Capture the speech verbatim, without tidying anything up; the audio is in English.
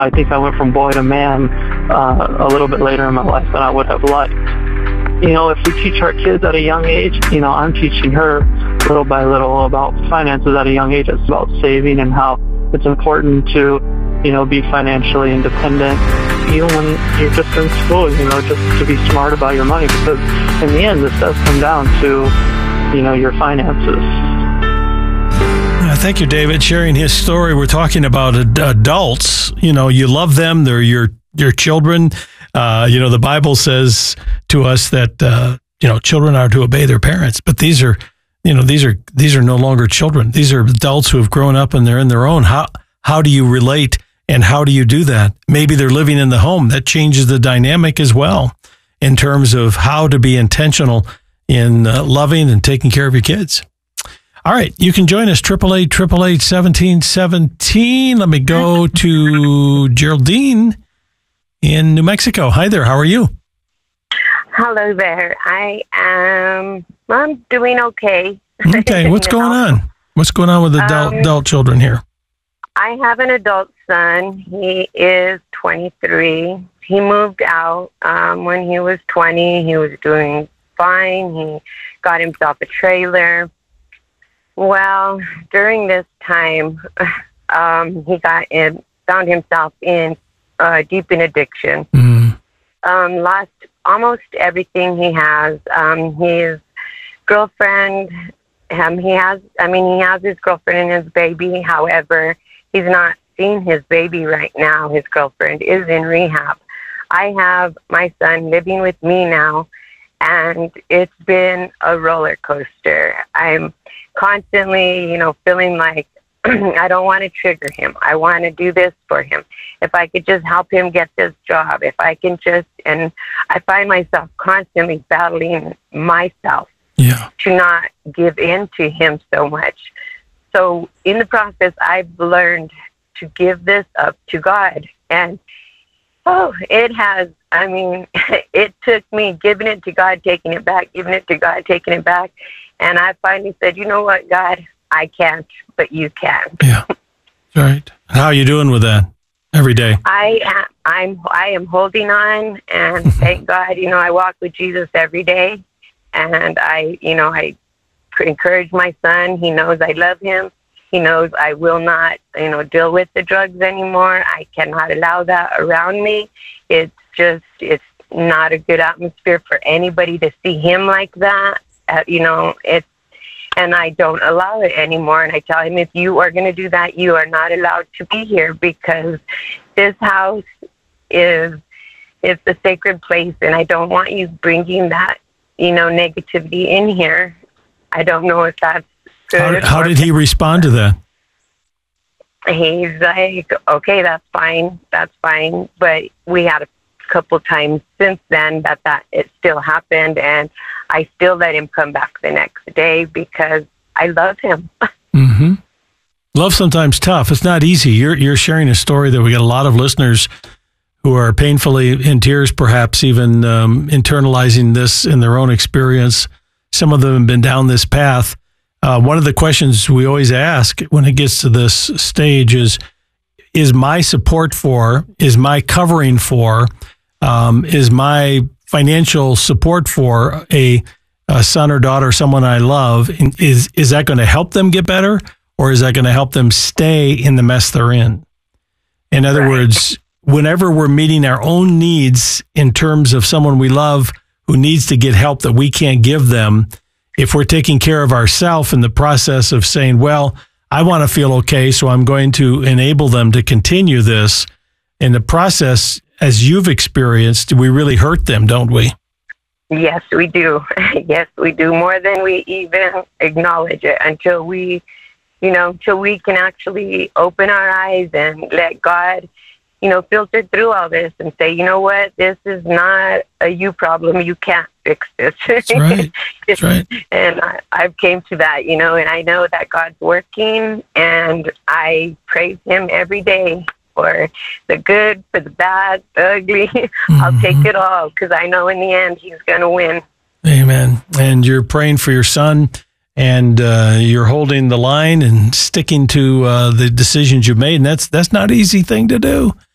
I think I went from boy to man uh, a little bit later in my life than I would have liked. You know, if we teach our kids at a young age, you know, I'm teaching her little by little about finances at a young age. It's about saving and how it's important to, you know, be financially independent, even when you're just in school, you know, just to be smart about your money, because in the end, this does come down to, you know, your finances. Uh, thank you, David, sharing his story. We're talking about ad- adults. You know, you love them. They're your your children. Uh, you know, the Bible says to us that, uh, you know, children are to obey their parents. But these are, you know, these are these are no longer children. These are adults who have grown up and they're in their own. How how do you relate and how do you do that? Maybe they're living in the home. That changes the dynamic as well in terms of how to be intentional in uh, loving and taking care of your kids. All right, you can join us, eight eight eight, eight eight eight, one seven one seven. Let me go to Geraldine in New Mexico. Hi there, how are you? Hello there. I am, I'm doing okay. Okay, what's going on? What's going on with adult, um, adult children here? I have an adult son. He is twenty-three. He moved out um, when he was twenty. He was doing fine. He got himself a trailer. Well, during this time, um, he got in, found himself in uh, deep in addiction. Mm. Um, lost almost everything he has. Um, his girlfriend, um, he has, I mean, he has his girlfriend and his baby. However, he's not seeing his baby right now. His girlfriend is in rehab. I have my son living with me now, and it's been a roller coaster. I'm constantly, you know, feeling like I don't want to trigger him. I want to do this for him. If I could just help him get this job, if I can just, and I find myself constantly battling myself yeah. to not give in to him so much. So in the process, I've learned to give this up to God. And, oh, it has, I mean, it took me giving it to God, taking it back, giving it to God, taking it back. And I finally said, you know what, God, I can't, but you can. Yeah, right. How are you doing with that every day? I am, I'm, I am holding on, and thank God, you know, I walk with Jesus every day. And I, you know, I encourage my son. He knows I love him. He knows I will not, you know, deal with the drugs anymore. I cannot allow that around me. It's just, it's not a good atmosphere for anybody to see him like that. Uh, you know, it's, and I don't allow it anymore. And I tell him, if you are going to do that, you are not allowed to be here, because this house is, it's a sacred place, and I don't want you bringing that, you know, negativity in here. I don't know if that's good. How, how did he respond to that? He's like, okay, that's fine. That's fine. But we had a couple times since then that, that it still happened, and I still let him come back the next day because I love him. Mm-hmm. Love sometimes tough. It's not easy. You're you're sharing a story that we got a lot of listeners who are painfully in tears, perhaps even um, internalizing this in their own experience. Some of them have been down this path. Uh, one of the questions we always ask when it gets to this stage is, is my support for, is my covering for, um, is my financial support for a, a son or daughter, someone I love, is, is that going to help them get better, or is that going to help them stay in the mess they're in? In other right. words, whenever we're meeting our own needs in terms of someone we love who needs to get help that we can't give them, if we're taking care of ourselves in the process of saying, well, I want to feel okay, so I'm going to enable them to continue this, in the process, as you've experienced, we really hurt them, don't we? Yes, we do. Yes, we do, more than we even acknowledge it, until we, you know, until we can actually open our eyes and let God, you know, filter through all this and say, you know what, this is not a you problem. You can't fix this. That's right. That's right. And I, I've came to that, you know, and I know that God's working, and I praise him every day for the good, for the bad, the ugly. Mm-hmm. I'll take it all, because I know in the end he's going to win. Amen. And you're praying for your son, and uh, you're holding the line and sticking to uh, the decisions you've made. And that's, that's not an easy thing to do.